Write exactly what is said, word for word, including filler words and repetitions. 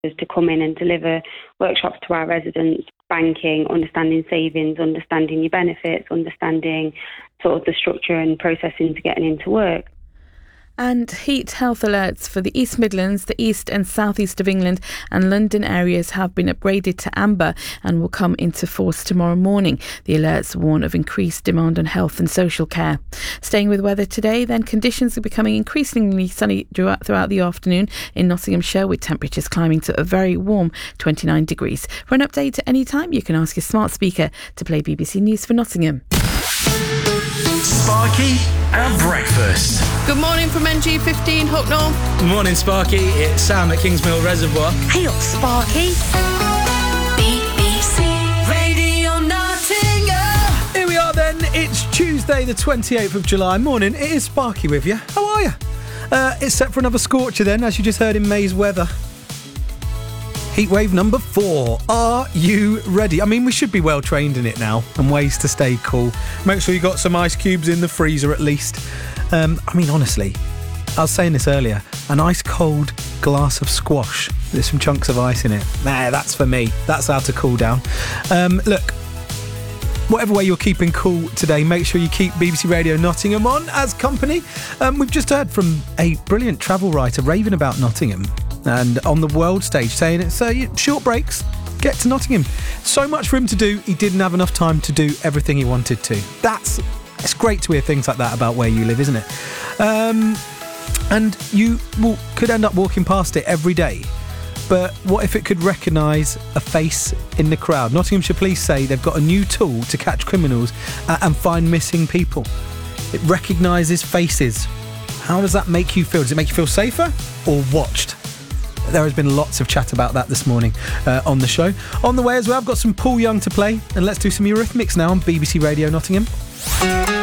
to come in and deliver workshops to our residents, banking, understanding savings, understanding your benefits, understanding sort of the structure and processing to getting into work. And heat health alerts for the East Midlands, the East and South East of England and London areas have been upgraded to amber and will come into force tomorrow morning. The alerts warn of increased demand on health and social care. Staying with weather today, then conditions are becoming increasingly sunny throughout the afternoon in Nottinghamshire, with temperatures climbing to a very warm twenty-nine degrees. For an update at any time, you can ask your smart speaker to play B B C News for Nottingham. Sparky and breakfast. Good morning from N G fifteen, Hucknall. Good morning, Sparky. It's Sam at Kingsmill Reservoir. Hey up, Sparky. B B C Radio Nottingham. Here we are then. It's Tuesday the twenty-eighth of July. Morning. It is Sparky with you. How are you? Uh, it's set for another scorcher then, as you just heard in May's weather. Heatwave number four. Are you ready? I mean, we should be well trained in it now, and ways to stay cool. Make sure you got some ice cubes in the freezer at least. Um, I mean, honestly, I was saying this earlier, an ice cold glass of squash. There's some chunks of ice in it. Nah, that's for me. That's how to cool down. Um, look, whatever way you're keeping cool today, make sure you keep B B C Radio Nottingham on as company. Um, we've just heard from a brilliant travel writer raving about Nottingham and on the world stage saying it's uh, short breaks, get to Nottingham. So much for him to do, he didn't have enough time to do everything he wanted to. That's it's great to hear things like that about where you live, isn't it? Um, and you well, could end up walking past it every day. But what if it could recognise a face in the crowd? Nottinghamshire Police say they've got a new tool to catch criminals uh, and find missing people. It recognises faces. How does that make you feel? Does it make you feel safer or watched? There has been lots of chat about that this morning uh, on the show. On the way as well, I've got some Paul Young to play, and let's do some Eurythmics now on B B C Radio Nottingham.